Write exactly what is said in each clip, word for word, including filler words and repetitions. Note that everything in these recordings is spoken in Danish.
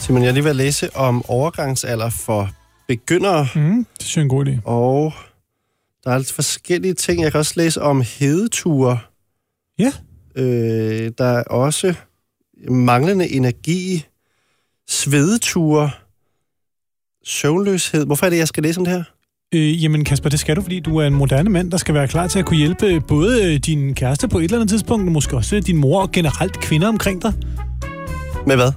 Simon, jeg er lige ved at læse om overgangsalder for begyndere. Mm, det synes jeg er en god idé. Og der er lidt forskellige ting. Jeg kan også læse om hedeture. Ja. Øh, der er også manglende energi, svedeture, søvnløshed. Hvorfor er det, jeg skal læse om det her? Øh, jamen Kasper, det skal du, fordi du er en moderne mand, der skal være klar til at kunne hjælpe både din kæreste på et eller andet tidspunkt, og måske også din mor og generelt kvinder omkring dig. Med hvad?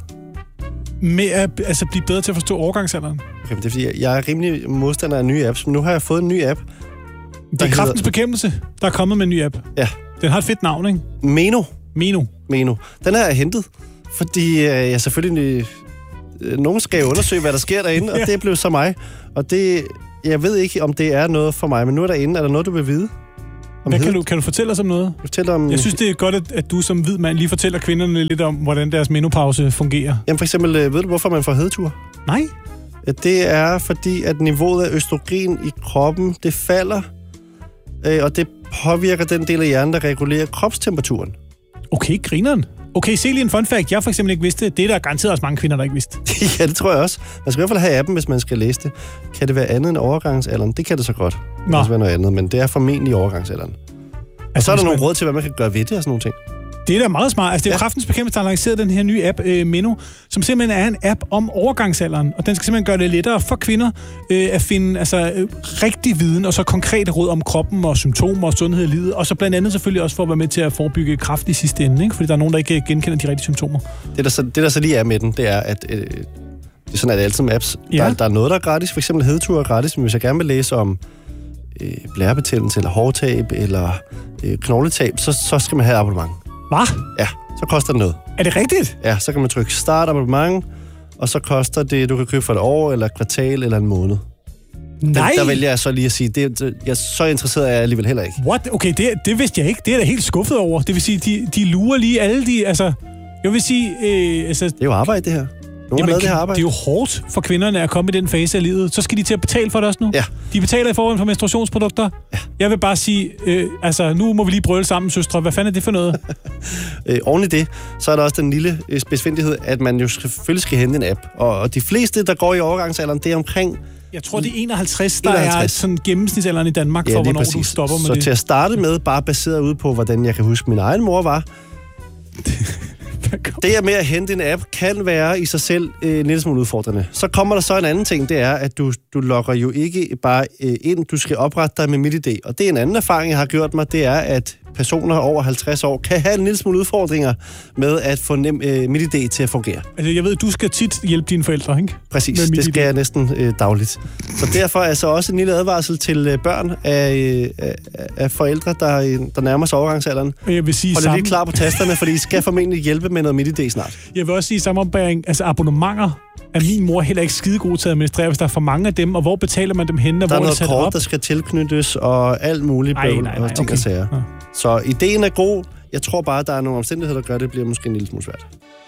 Med at altså, blive bedre til at forstå overgangsalderen. Okay, det er fordi, jeg er rimelig modstander af nye apps, men nu har jeg fået en ny app. Det er Kræftens Bekæmpelse, der er kommet med en ny app. Ja. Den har et fedt navn, ikke? Meno. Meno. Meno. Den har jeg hentet, fordi øh, jeg selvfølgelig... Øh, nogen skal undersøge, hvad der sker derinde, ja. Og det blev så mig. Og det... Jeg ved ikke, om det er noget for mig, men nu er derinde. Er der noget, du vil vide? Hvad kan du, kan du fortælle os om noget? Fortæl om... Jeg synes, det er godt, at, at du som hvid mand lige fortæller kvinderne lidt om, hvordan deres menopause fungerer. Jamen for eksempel, ved du, hvorfor man får hedetur? Nej. Det er fordi, at niveauet af østrogen i kroppen, det falder, og det påvirker den del af hjernen, der regulerer kropstemperaturen. Okay, grineren. Okay, se lige en fun fact. Jeg for eksempel ikke vidste. Det er der garanteret også mange kvinder, der ikke vidste. Ja, det tror jeg også. Man skal i hvert fald have appen, hvis man skal læse det. Kan det være andet end overgangsalderen? Det kan det så godt. Det kan være noget andet, men det er formentlig overgangsalderen. Og altså, så er der nogle man... råd til, hvad man kan gøre ved det og sådan nogle ting. Det er da meget smart. Altså, det er jo ja. Kræftens Bekæmpelse, der har lanceret den her nye app, øh, Meno, som simpelthen er en app om overgangsalderen. Og den skal simpelthen gøre det lettere for kvinder øh, at finde altså, øh, rigtig viden, og så konkrete råd om kroppen og symptomer og sundhed i livet. Og så blandt andet selvfølgelig også for at være med til at forebygge kræft i sidste ende, ikke? Fordi der er nogen, der ikke genkender de rigtige symptomer. Det der så, det, der så lige er med den, det er, at øh, det er sådan, at det altid med apps. Ja. Der, der er noget, der er gratis. For eksempel hedetur er gratis, men hvis jeg gerne vil læse om øh, blærebetændelse eller hårtab eller øh, knogletab, så, så skal man have abonnement. Hvad? Ja, så koster det noget. Er det rigtigt? Ja, så kan man trykke start abonnement, og så koster det, du kan købe for et år, eller et kvartal, eller en måned. Nej! Der, der vælger jeg så lige at sige, det, det, jeg, så interesseret er jeg alligevel heller ikke. What? Okay, det, det vidste jeg ikke. Det er jeg da helt skuffet over. Det vil sige, de, de lurer lige alle de, altså... Jeg vil sige... Øh, altså, det er jo arbejde, det her. Nogen jamen, det, her arbejde. Det er jo hårdt for kvinderne at komme i den fase af livet. Så skal de til at betale for det også nu. Ja. De betaler i forvejen for menstruationsprodukter. Ja. Jeg vil bare sige, øh, altså nu må vi lige brøle sammen, søstre. Hvad fanden er det for noget? øh, oven i det, så er der også den lille øh, spidsfindighed, at man jo selvfølgelig skal hente en app. Og, og de fleste, der går i overgangsalderen, det er omkring... Jeg tror, det er enoghalvtreds, der enoghalvtreds. Er sådan gennemsnitsalderen i Danmark, ja, for hvornår præcis. Du stopper med så det. Så til at starte med, bare baseret ud på, hvordan jeg kan huske, min egen mor var... Det med at hente en app kan være i sig selv øh, en lille smule udfordrende. Så kommer der så en anden ting, det er, at du, du logger jo ikke bare øh, ind, du skal oprette dig med MitID. Og det er en anden erfaring, jeg har gjort mig, det er, at personer over halvtreds år kan have en lille smule udfordringer med at få nem, øh, MitID til at fungere. Altså, jeg ved, du skal tit hjælpe dine forældre, ikke? Præcis, det skal jeg næsten øh, dagligt. Så derfor er så også en lille advarsel til øh, børn af, øh, af forældre, der, der nærmer sig overgangsalderen. Jeg vil sige Hold sammen... lige klar på tasterne, fordi I skal formentlig hjælpe med noget MitID snart. Jeg vil også sige sammenombæring, altså abonnementer er min mor heller ikke skide god til at administrere, hvis der er for mange af dem, og hvor betaler man dem henne, og der hvor er er det noget kort, op? Der skal tilknyttes, og alt muligt bøvl og ting og sager. Ja. Så ideen er god. Jeg tror bare, der er nogle omstændigheder, der gør det, bliver måske en lille smule svært.